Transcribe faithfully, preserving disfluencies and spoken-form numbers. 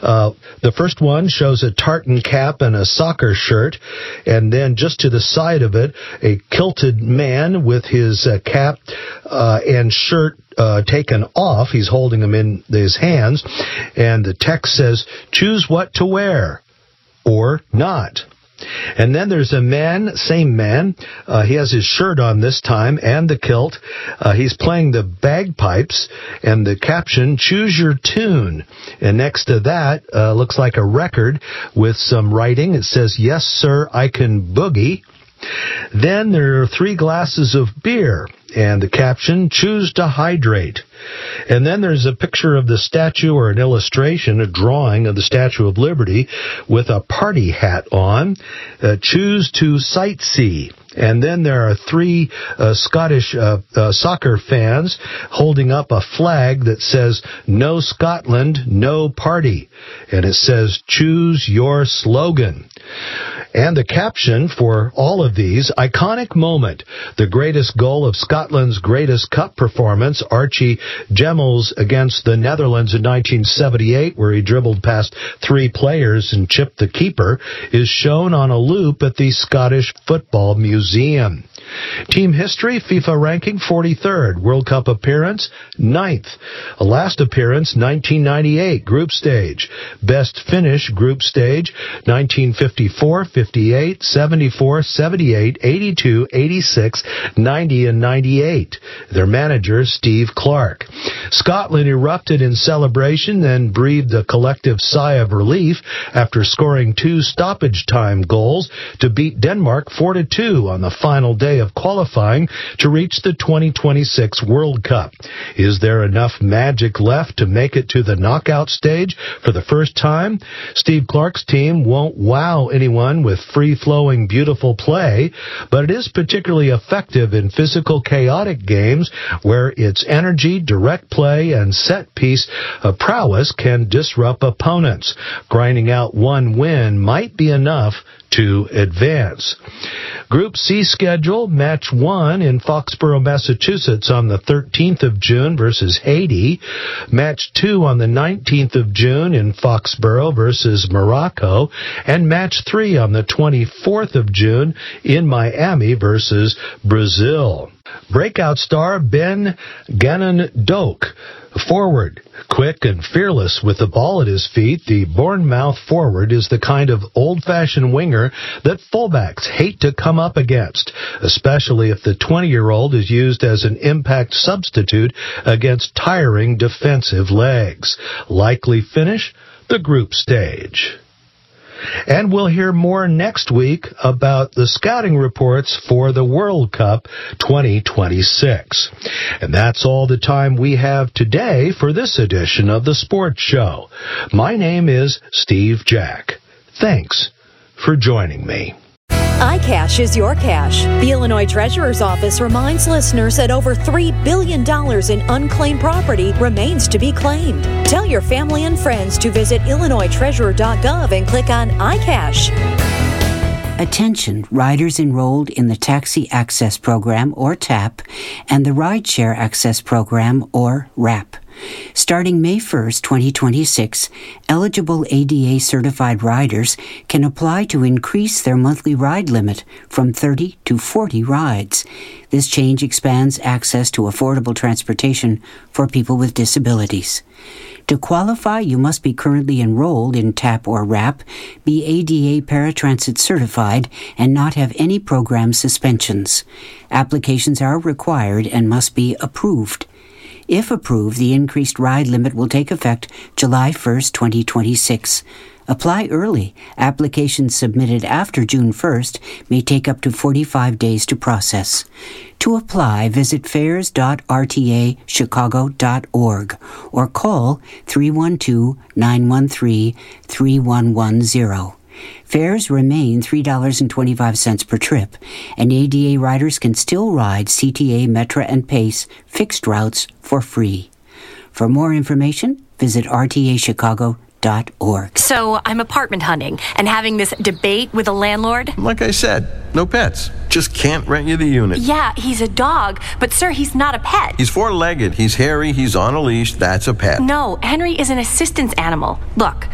Uh, the first one shows a tartan cap and a soccer shirt, and then just to the side of it, a kilted man with his uh, cap uh, and shirt uh, taken off. He's holding them in his hands, and the text says, "Choose what to wear or not." And then there's a man, same man, uh, he has his shirt on this time and the kilt. Uh, he's playing the bagpipes, and the caption, "Choose your tune." And next to that uh, looks like a record with some writing. It says, "Yes, sir, I can boogie." Then there are three glasses of beer, and the caption, "Choose to hydrate." And then there's a picture of the statue, or an illustration, a drawing of the Statue of Liberty with a party hat on. Uh, "Choose to sightsee." And then there are three uh, Scottish uh, uh, soccer fans holding up a flag that says, "No Scotland, no party." And it says, "Choose your slogan." And the caption for all of these, "Iconic moment, the greatest goal of Scotland's greatest cup performance, Archie Gemmells against the Netherlands in nineteen seventy-eight, where he dribbled past three players and chipped the keeper, is shown on a loop at the Scottish Football Museum." Team history, FIFA ranking forty-third. World Cup appearance, ninth. Last appearance, nineteen ninety-eight, group stage. Best finish, group stage, nineteen fifty-four, fifty-eight, seventy-four, seventy-eight, eighty-two, eighty-six, ninety, and ninety-eight. Their manager, Steve Clarke. Scotland erupted in celebration, then breathed a collective sigh of relief after scoring two stoppage time goals to beat Denmark four to two on the final day of qualifying to reach the twenty twenty-six World Cup. Is there enough magic left to make it to the knockout stage for the first time? Steve Clarke's team won't wow anyone with free-flowing, beautiful play, but it is particularly effective in physical, chaotic games where its energy, direct play, and set-piece uh, prowess can disrupt opponents. Grinding out one win might be enough to advance. Group C schedule, match one in Foxborough, Massachusetts on the thirteenth of June versus Haiti. Match two on the nineteenth of June in Foxborough versus Morocco. And match three on the twenty-fourth of June in Miami versus Brazil. Breakout star Ben Gannon Doak. Forward, quick and fearless with the ball at his feet, the Bournemouth forward is the kind of old-fashioned winger that fullbacks hate to come up against, especially if the twenty-year-old is used as an impact substitute against tiring defensive legs. Likely finish, the group stage. And we'll hear more next week about the scouting reports for the World Cup twenty twenty-six. And that's all the time we have today for this edition of the Sports Show. My name is Steve Jack. Thanks for joining me. iCash is your cash. The Illinois Treasurer's Office reminds listeners that over three billion dollars in unclaimed property remains to be claimed. Tell your family and friends to visit illinois treasurer dot gov and click on iCash. Attention, riders enrolled in the Taxi Access Program, or TAP, and the Rideshare Access Program, or RAP. Starting May first, twenty twenty-six, eligible A D A-certified riders can apply to increase their monthly ride limit from thirty to forty rides. This change expands access to affordable transportation for people with disabilities. To qualify, you must be currently enrolled in TAP or RAP, be A D A paratransit certified, and not have any program suspensions. Applications are required and must be approved. If approved, the increased ride limit will take effect July first, twenty twenty-six. Apply early. Applications submitted after June first may take up to forty-five days to process. To apply, visit fares dot r t a chicago dot org or call three one two, nine one three, three one one zero. Fares remain three dollars and twenty-five cents per trip, and A D A riders can still ride C T A, Metra, and Pace fixed routes for free. For more information, visit r t a chicago dot org. So I'm apartment hunting and having this debate with a landlord. Like I said, no pets. Just can't rent you the unit. Yeah, he's a dog, but sir, he's not a pet. He's four-legged, he's hairy, he's on a leash, that's a pet. No, Henry is an assistance animal. Look,